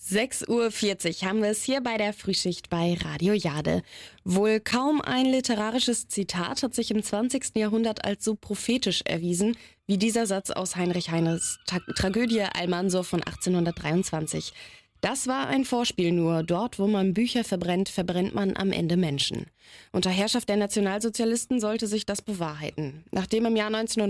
6:40 Uhr haben wir es hier bei der Frühschicht bei Radio Jade. Wohl kaum ein literarisches Zitat hat sich im 20. Jahrhundert als so prophetisch erwiesen wie dieser Satz aus Heinrich Heines Tragödie Almansor von 1823. Das war ein Vorspiel nur. Dort, wo man Bücher verbrennt, verbrennt man am Ende Menschen. Unter Herrschaft der Nationalsozialisten sollte sich das bewahrheiten. Nachdem im Jahr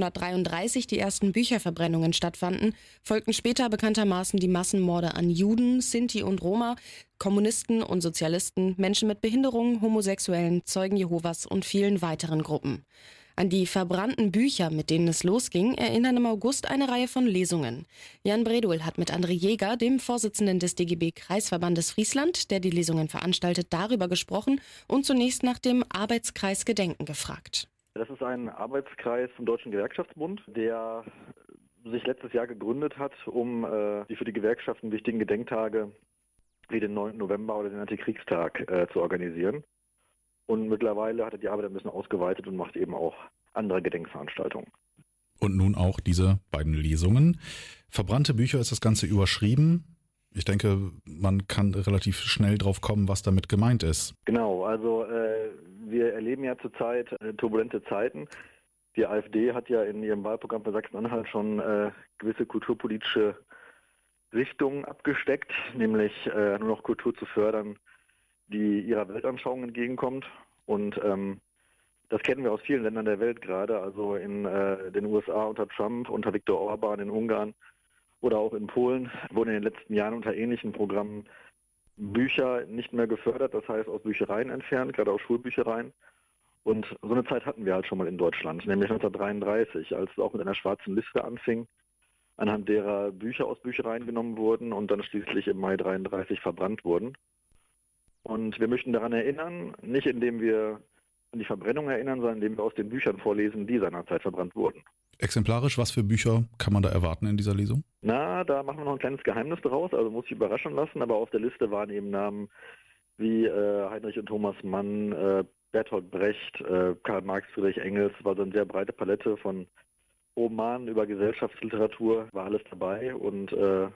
1933 die ersten Bücherverbrennungen stattfanden, folgten später bekanntermaßen die Massenmorde an Juden, Sinti und Roma, Kommunisten und Sozialisten, Menschen mit Behinderungen, Homosexuellen, Zeugen Jehovas und vielen weiteren Gruppen. An die verbrannten Bücher, mit denen es losging, erinnern im August eine Reihe von Lesungen. Jan Bredul hat mit André Jäger, dem Vorsitzenden des DGB-Kreisverbandes Friesland, der die Lesungen veranstaltet, darüber gesprochen und zunächst nach dem Arbeitskreis Gedenken gefragt. Das ist ein Arbeitskreis vom Deutschen Gewerkschaftsbund, der sich letztes Jahr gegründet hat, um die für die Gewerkschaften wichtigen Gedenktage wie den 9. November oder den Antikriegstag zu organisieren. Und mittlerweile hat er die Arbeit ein bisschen ausgeweitet und macht eben auch andere Gedenkveranstaltungen. Und nun auch diese beiden Lesungen. Verbrannte Bücher ist das Ganze überschrieben. Ich denke, man kann relativ schnell drauf kommen, was damit gemeint ist. Genau, also wir erleben ja zurzeit turbulente Zeiten. Die AfD hat ja in ihrem Wahlprogramm für Sachsen-Anhalt schon gewisse kulturpolitische Richtungen abgesteckt, nämlich nur noch Kultur zu fördern, die ihrer Weltanschauung entgegenkommt. Und das kennen wir aus vielen Ländern der Welt gerade, also in den USA unter Trump, unter Viktor Orban in Ungarn oder auch in Polen wurden in den letzten Jahren unter ähnlichen Programmen Bücher nicht mehr gefördert, das heißt aus Büchereien entfernt, gerade aus Schulbüchereien. Und so eine Zeit hatten wir halt schon mal in Deutschland, nämlich 1933, als es auch mit einer schwarzen Liste anfing, anhand derer Bücher aus Büchereien genommen wurden und dann schließlich im Mai 1933 verbrannt wurden. Und wir möchten daran erinnern, nicht indem wir an die Verbrennung erinnern, sondern indem wir aus den Büchern vorlesen, die seinerzeit verbrannt wurden. Exemplarisch, was für Bücher kann man da erwarten in dieser Lesung? Na, da machen wir noch ein kleines Geheimnis draus, also muss ich überraschen lassen, aber auf der Liste waren eben Namen wie Heinrich und Thomas Mann, Bertolt Brecht, Karl Marx, Friedrich Engels, war so eine sehr breite Palette von Romanen über Gesellschaftsliteratur, war alles dabei und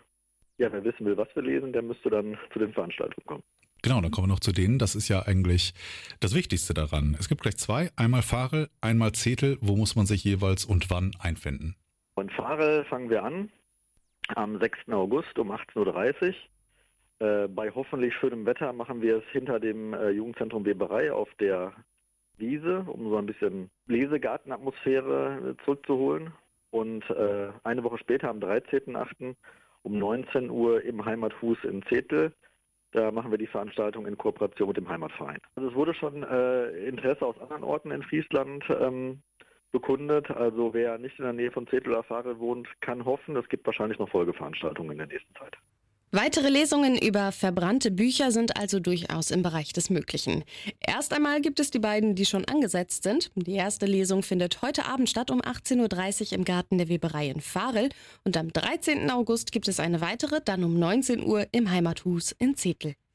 wer wissen will, was wir lesen, der müsste dann zu den Veranstaltungen kommen. Genau, dann kommen wir noch zu denen. Das ist ja eigentlich das Wichtigste daran. Es gibt gleich zwei, einmal Farel, einmal Zetel. Wo muss man sich jeweils und wann einfinden? Und Farel fangen wir an am 6. August um 18:30 Uhr. Bei hoffentlich schönem Wetter machen wir es hinter dem Jugendzentrum Weberei auf der Wiese, um so ein bisschen Lesegartenatmosphäre zurückzuholen. Und eine Woche später, am 13.8. um 19 Uhr im Heimathus in Zetel. Da machen wir die Veranstaltung in Kooperation mit dem Heimatverein. Also es wurde schon Interesse aus anderen Orten in Friesland bekundet. Also wer nicht in der Nähe von Zetel oder Farel wohnt, kann hoffen, es gibt wahrscheinlich noch Folgeveranstaltungen in der nächsten Zeit. Weitere Lesungen über verbrannte Bücher sind also durchaus im Bereich des Möglichen. Erst einmal gibt es die beiden, die schon angesetzt sind. Die erste Lesung findet heute Abend statt um 18:30 Uhr im Garten der Weberei in Farel. Und am 13. August gibt es eine weitere, dann um 19 Uhr im Heimathus in Zetel.